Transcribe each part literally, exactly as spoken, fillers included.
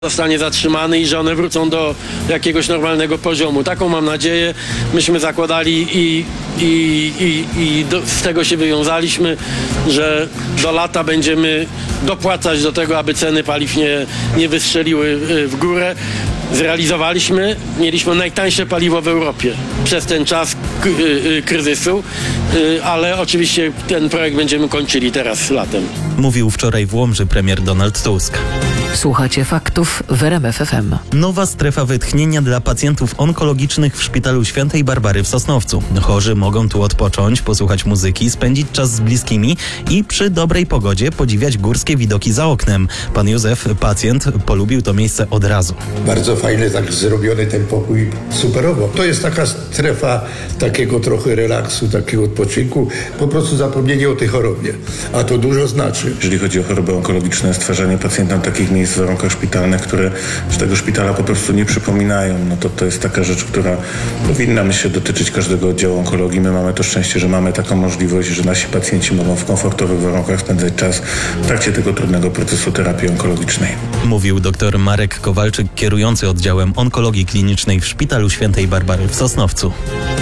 zostanie zatrzymany i że one wrócą do jakiegoś normalnego poziomu. Taką mam nadzieję. Myśmy zakładali i, i, i, i do, z tego się wywiązaliśmy, że do lata będziemy dopłacać do tego, aby ceny paliw nie, nie wystrzeliły w górę. Zrealizowaliśmy, mieliśmy najtańsze paliwo w Europie przez ten czas k- y- kryzysu, y- ale oczywiście ten projekt będziemy kończyli teraz latem. Mówił wczoraj w Łomży premier Donald Tusk. Słuchacie faktów w R M F F M. Nowa strefa wytchnienia dla pacjentów onkologicznych w Szpitalu Świętej Barbary w Sosnowcu. Chorzy mogą tu odpocząć, posłuchać muzyki, spędzić czas z bliskimi i przy dobrej pogodzie podziwiać górskie widoki za oknem. Pan Józef, pacjent, polubił to miejsce od razu. Bardzo fajny, tak zrobiony ten pokój, superowo. To jest taka strefa takiego trochę relaksu, takiego odpoczynku, po prostu zapomnienie o tej chorobie. A to dużo znaczy. Jeżeli chodzi o choroby onkologiczne, stwarzanie pacjentom takich miejsc w warunkach szpitalnych, które z tego szpitala po prostu nie przypominają, no to to jest taka rzecz, która powinna, myślę, dotyczyć każdego oddziału onkologii. My mamy to szczęście, że mamy taką możliwość, że nasi pacjenci mogą w komfortowych warunkach spędzać czas w trakcie tego trudnego procesu terapii onkologicznej. Mówił dr Marek Kowalczyk, kierujący oddziałem onkologii klinicznej w Szpitalu Świętej Barbary w Sosnowcu.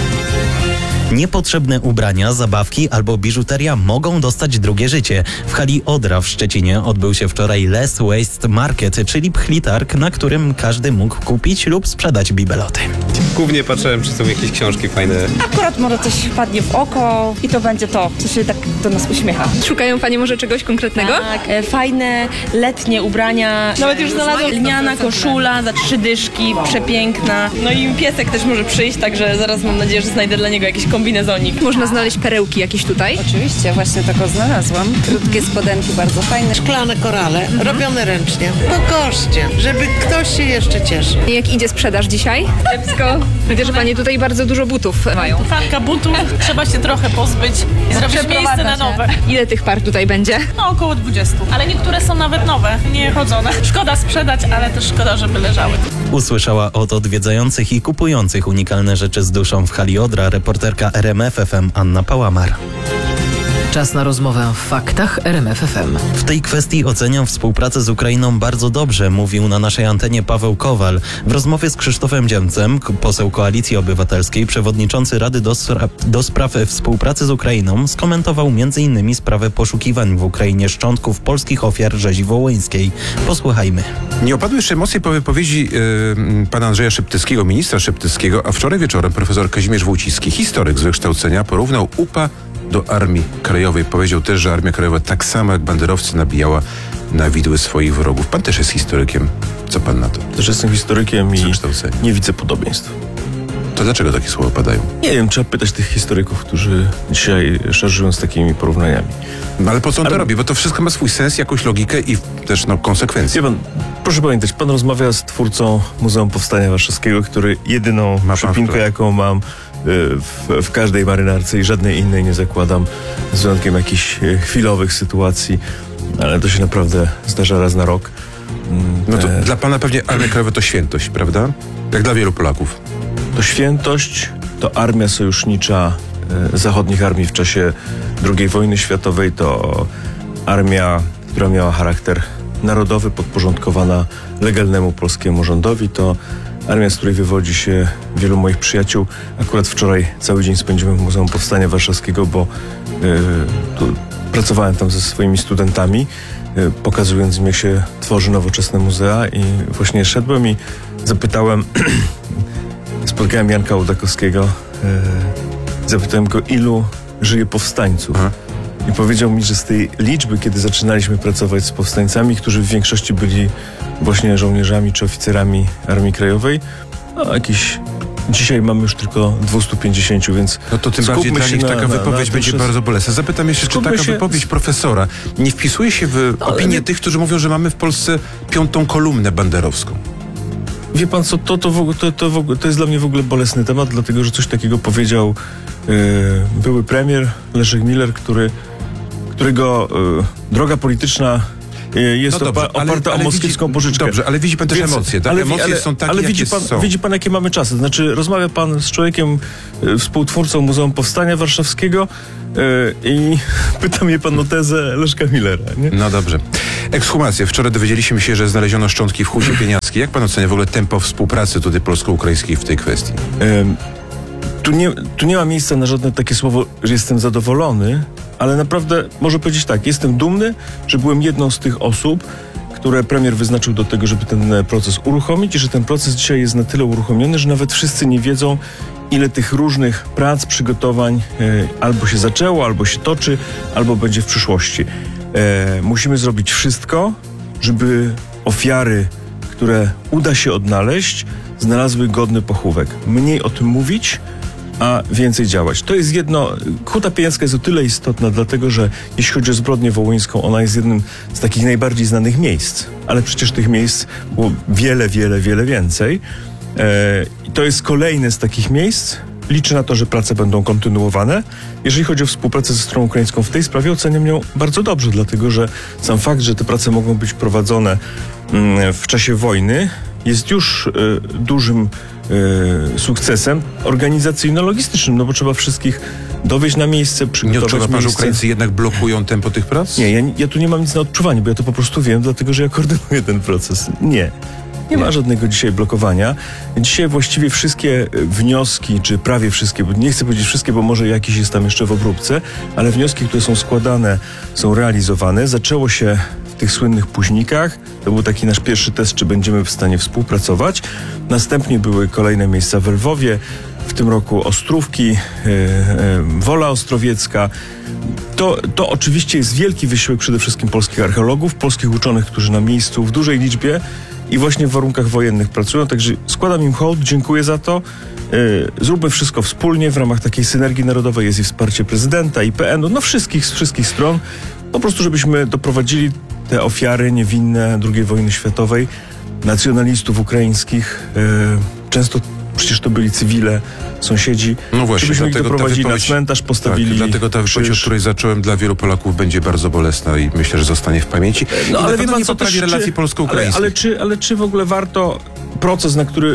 Niepotrzebne ubrania, zabawki albo biżuteria mogą dostać drugie życie. W hali Odra w Szczecinie odbył się wczoraj Less Waste Market, czyli pchlitarg, na którym każdy mógł kupić lub sprzedać bibeloty. Głównie patrzyłem, czy są jakieś książki fajne. Akurat może coś wpadnie w oko i to będzie to, co się tak do nas uśmiecha. Szukają Panie może czegoś konkretnego? Tak, e, fajne letnie ubrania. Nawet już znalazłam lniana koszula za trzy dyszki, przepiękna. No i piesek też może przyjść, także zaraz mam nadzieję, że znajdę dla niego jakiś kombinezonik. Można znaleźć perełki jakieś tutaj? Oczywiście, właśnie taką znalazłam. Krótkie spodenki, bardzo fajne. Szklane korale, robione ręcznie. Po koszcie, żeby ktoś się jeszcze cieszył. Jak idzie sprzedaż dzisiaj? Kiepsko. Widzę, że Panie tutaj bardzo dużo butów mają. Fanka butów, trzeba się trochę pozbyć i zrobić miejsce na nowe. Ile tych par tutaj będzie? No około dwudziestu, ale niektóre są nawet nowe, nie chodzone. Szkoda sprzedać, ale też szkoda, żeby leżały. Usłyszała od odwiedzających i kupujących unikalne rzeczy z duszą w hali Odra reporterka R M F F M Anna Pałamar. Czas na rozmowę w faktach R M F F M. W tej kwestii oceniam współpracę z Ukrainą bardzo dobrze, mówił na naszej antenie Paweł Kowal. W rozmowie z Krzysztofem Dziemcem, k- poseł Koalicji Obywatelskiej, przewodniczący Rady do, Sra- do Spraw Współpracy z Ukrainą, skomentował między innymi sprawę poszukiwań w Ukrainie szczątków polskich ofiar rzezi wołyńskiej. Posłuchajmy. Nie opadły jeszcze emocje po wypowiedzi yy, pana Andrzeja Szeptyckiego, ministra Szeptyckiego, a wczoraj wieczorem profesor Kazimierz Wójcicki, historyk z wykształcenia, porównał U P A do Armii Krajowej. Powiedział też, że Armia Krajowa tak samo jak banderowcy nabijała na widły swoich wrogów. Pan też jest historykiem. Co pan na to? Też jestem historykiem i nie widzę podobieństw. To dlaczego takie słowa padają? Nie wiem, trzeba pytać tych historyków, którzy dzisiaj szarżują z takimi porównaniami. No ale po co on ale... to robi? Bo to wszystko ma swój sens, jakąś logikę i też no, konsekwencje. Wie pan, proszę pamiętać, pan rozmawia z twórcą Muzeum Powstania Warszawskiego, który jedyną przypinkę, jaką mam w, w każdej marynarce i żadnej innej nie zakładam, z wyjątkiem jakichś chwilowych sytuacji, ale to się naprawdę zdarza raz na rok. No to e... dla pana pewnie Armia Krajowa to świętość, prawda? Jak dla wielu Polaków. To świętość, to armia sojusznicza e, zachodnich armii w czasie drugiej wojny światowej, to armia, która miała charakter narodowy, podporządkowana legalnemu polskiemu rządowi, to armia, z której wywodzi się wielu moich przyjaciół. Akurat wczoraj cały dzień spędziłem w Muzeum Powstania Warszawskiego, bo e, tu pracowałem tam ze swoimi studentami, e, pokazując im, jak się tworzy nowoczesne muzea, i właśnie szedłem i zapytałem spotkałem Janka Łudakowskiego, e, zapytałem go, ilu żyje powstańców. Aha. I powiedział mi, że z tej liczby, kiedy zaczynaliśmy pracować z powstańcami, którzy w większości byli właśnie żołnierzami czy oficerami Armii Krajowej, no jakieś dzisiaj mamy już tylko dwieście pięćdziesiąt, więc no to tym bardziej dla nich taka na, wypowiedź na, będzie bardzo bolesna. Zapytam jeszcze, czy taka się... wypowiedź profesora nie wpisuje się w no, opinię nie... tych, którzy mówią, że mamy w Polsce piątą kolumnę banderowską? Wie pan co, to, to, w ogóle, to, to, w ogóle, to jest dla mnie w ogóle bolesny temat, dlatego że coś takiego powiedział yy, były premier Leszek Miller, który, którego yy, droga polityczna yy, jest no dobrze, opa- oparta ale, ale o moskiewską widzi, pożyczkę. Dobrze, ale widzi pan też Więc, emocje. Tak? Ale, emocje ale, są takie, ale jakie widzi pan, są. widzi pan, jakie mamy czasy. Znaczy, rozmawia pan z człowiekiem, yy, współtwórcą Muzeum Powstania Warszawskiego, yy, i pyta mnie pan o tezę Leszka Millera. Nie? No dobrze. Ekshumacje. Wczoraj dowiedzieliśmy się, że znaleziono szczątki w Hucie Pieniackiej. Jak pan ocenia w ogóle tempo współpracy tutaj polsko-ukraińskiej w tej kwestii? Ym, tu, nie, tu nie ma miejsca na żadne takie słowo, że jestem zadowolony, ale naprawdę może powiedzieć tak, jestem dumny, że byłem jedną z tych osób, które premier wyznaczył do tego, żeby ten proces uruchomić i że ten proces dzisiaj jest na tyle uruchomiony, że nawet wszyscy nie wiedzą, ile tych różnych prac, przygotowań e, albo się zaczęło, albo się toczy, albo będzie w przyszłości. E, musimy zrobić wszystko, żeby ofiary, które uda się odnaleźć, znalazły godny pochówek. Mniej o tym mówić, a więcej działać. To jest jedno, Huta Pieniacka jest o tyle istotna, dlatego że jeśli chodzi o zbrodnię wołyńską, ona jest jednym z takich najbardziej znanych miejsc, ale przecież tych miejsc było wiele, wiele, wiele więcej. E, I to jest kolejne z takich miejsc. Liczę na to, że prace będą kontynuowane. Jeżeli chodzi o współpracę ze stroną ukraińską w tej sprawie, oceniam ją bardzo dobrze, dlatego że sam fakt, że te prace mogą być prowadzone mm, w czasie wojny, jest już y, dużym y, sukcesem organizacyjno-logistycznym, no bo trzeba wszystkich dowieść na miejsce, przygotować Nie odczuwa pan, że miejsce. Ukraińcy jednak blokują tempo tych prac? Nie, ja, ja tu nie mam nic na odczuwanie, bo ja to po prostu wiem, dlatego że ja koordynuję ten proces. Nie. Nie ma żadnego dzisiaj blokowania. Dzisiaj właściwie wszystkie wnioski, czy prawie wszystkie, bo nie chcę powiedzieć wszystkie, bo może jakiś jest tam jeszcze w obróbce, ale wnioski, które są składane, są realizowane. Zaczęło się w tych słynnych późnikach. To był taki nasz pierwszy test, czy będziemy w stanie współpracować. Następnie były kolejne miejsca w Lwowie, w tym roku Ostrówki, yy, yy, Wola Ostrowiecka. To, to oczywiście jest wielki wysiłek przede wszystkim polskich archeologów, polskich uczonych, którzy na miejscu w dużej liczbie i właśnie w warunkach wojennych pracują, także składam im hołd, dziękuję za to. Yy, zróbmy wszystko wspólnie w ramach takiej synergii narodowej, jest i wsparcie prezydenta, I P N-u, no wszystkich, z wszystkich stron, po prostu żebyśmy doprowadzili te ofiary niewinne drugiej wojny światowej, nacjonalistów ukraińskich, yy, często przecież to byli cywile, sąsiedzi, no właśnie, żebyśmy ich doprowadzili wypowiedź, na cmentarz, postawili tak, dlatego ta wypowiedź, od której zacząłem, dla wielu Polaków będzie bardzo bolesna i myślę, że zostanie w pamięci. No I ale wie pan nie co, poprawi też, relacji czy, polsko-ukraińskich. ale, ale, czy, ale czy w ogóle warto proces, na który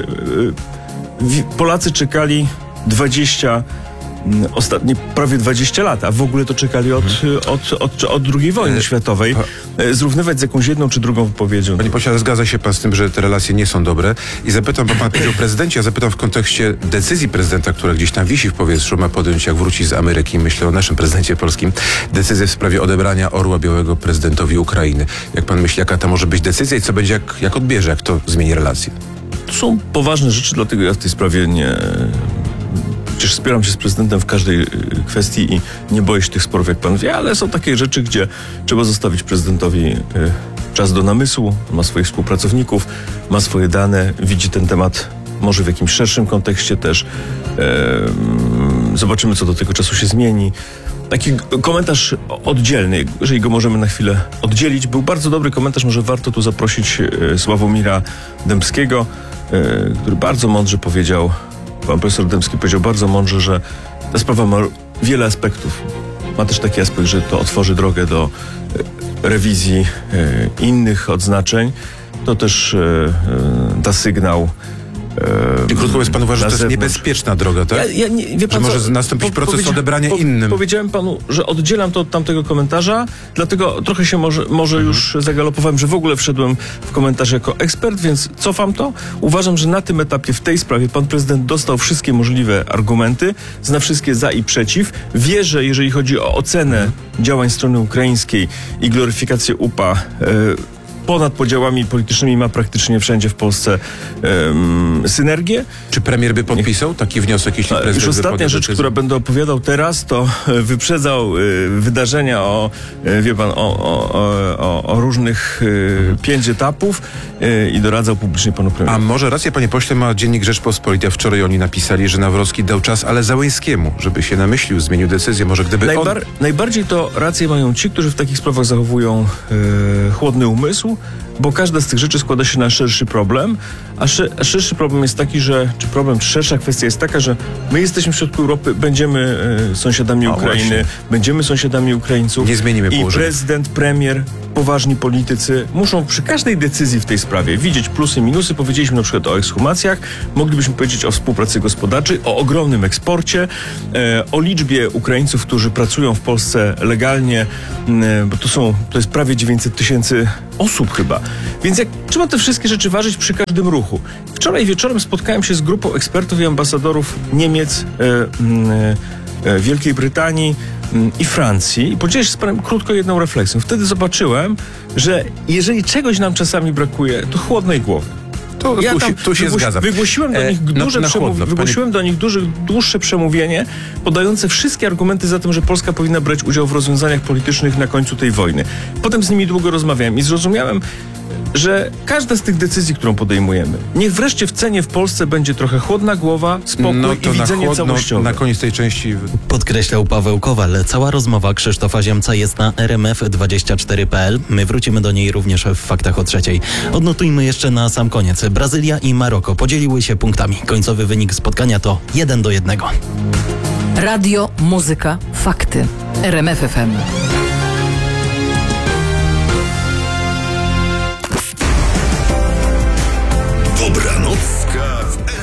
yy, Polacy czekali dwadzieścia, yy, ostatnie prawie dwadzieścia lat, a w ogóle to czekali od, hmm. od, od, od, od drugiej wojny światowej, yy, zrównywać z jakąś jedną czy drugą wypowiedzią. Panie pośle, zgadza się pan z tym, że te relacje nie są dobre i zapytam, bo pan powiedział o prezydencie, ja zapytam w kontekście decyzji prezydenta, która gdzieś tam wisi w powietrzu, ma podjąć, jak wróci z Ameryki, myślę o naszym prezydencie polskim, decyzję w sprawie odebrania Orła Białego prezydentowi Ukrainy. Jak pan myśli, jaka to może być decyzja i co będzie, jak, jak odbierze, jak to zmieni relacje? To są poważne rzeczy, dlatego ja w tej sprawie nie... Przecież wspieram się z prezydentem w każdej kwestii i nie boję się tych sporów, jak pan wie, ale są takie rzeczy, gdzie trzeba zostawić prezydentowi czas do namysłu, ma swoich współpracowników, ma swoje dane, widzi ten temat może w jakimś szerszym kontekście też. Zobaczymy, co do tego czasu się zmieni. Taki komentarz oddzielny, jeżeli go możemy na chwilę oddzielić, był bardzo dobry komentarz, może warto tu zaprosić Sławomira Dębskiego, który bardzo mądrze powiedział, pan profesor Dębski powiedział bardzo mądrze, że ta sprawa ma wiele aspektów. Ma też taki aspekt, że to otworzy drogę do rewizji innych odznaczeń. To też da sygnał. I krótko mówiąc, pan uważa, że to jest niebezpieczna droga, tak? Ja, ja nie, wie pan że co? może nastąpić po, proces odebrania po, innym. Powiedziałem panu, że oddzielam to od tamtego komentarza, dlatego trochę się może, może mhm. już zagalopowałem, że w ogóle wszedłem w komentarz jako ekspert, więc cofam to. Uważam, że na tym etapie, w tej sprawie, pan prezydent dostał wszystkie możliwe argumenty, zna wszystkie za i przeciw. Wie, że jeżeli chodzi o ocenę mhm. działań strony ukraińskiej i gloryfikację U P A, yy, ponad podziałami politycznymi ma praktycznie wszędzie w Polsce um, synergię. Czy premier by podpisał taki wniosek, jeśli prezydent... Już ostatnia rzecz, która będę opowiadał teraz, to wyprzedzał y, wydarzenia o, y, wie pan, o, o, o, o różnych y, pięć etapów y, i doradzał publicznie panu premierowi. A może rację, panie pośle, ma Dziennik Rzeczpospolita. Wczoraj oni napisali, że Nawrocki dał czas, ale Załęskiemu, żeby się namyślił, zmienił decyzję. Może gdyby Najbar- on... Najbardziej to rację mają ci, którzy w takich sprawach zachowują y, chłodny umysł zrobił, bo każda z tych rzeczy składa się na szerszy problem, a, szy, a szerszy problem jest taki, że, czy problem, czy szersza kwestia jest taka, że my jesteśmy w środku Europy, będziemy e, sąsiadami O, Ukrainy, właśnie. będziemy sąsiadami Ukraińców. Nie zmienimy I położenia. prezydent, premier, poważni politycy muszą przy każdej decyzji w tej sprawie widzieć plusy, minusy. Powiedzieliśmy na przykład o ekshumacjach, moglibyśmy powiedzieć o współpracy gospodarczej, o ogromnym eksporcie, e, o liczbie Ukraińców, którzy pracują w Polsce legalnie, e, bo to są, to jest prawie dziewięćset tysięcy osób chyba. Więc jak trzeba te wszystkie rzeczy ważyć przy każdym ruchu. Wczoraj wieczorem spotkałem się z grupą ekspertów i ambasadorów Niemiec, e, e, Wielkiej Brytanii i Francji i podzielę się z panem krótko jedną refleksją. Wtedy zobaczyłem, że jeżeli czegoś nam czasami brakuje, to chłodnej głowy. To, ja tu tam się, tu się wygłosi- zgadzam. Wygłosiłem do E, nich na- duże na przemówi- chłodno, wygłosiłem do nich duży, dłuższe przemówienie podające wszystkie argumenty za tym, że Polska powinna brać udział w rozwiązaniach politycznych na końcu tej wojny. Potem z nimi długo rozmawiałem i zrozumiałem, że każda z tych decyzji, którą podejmujemy, niech wreszcie w cenie w Polsce będzie trochę chłodna głowa, spokój No i to na widzenie chłodno, całościowe. na koniec tej części Podkreślał Paweł Kowal. Cała rozmowa Krzysztofa Ziemca jest na r m f dwadzieścia cztery kropka p l. My wrócimy do niej również w Faktach o trzeciej. Odnotujmy jeszcze na sam koniec. Brazylia i Maroko podzieliły się punktami. Końcowy wynik spotkania to jeden do jednego. Radio, muzyka, fakty. R M F F M. Dobranocka w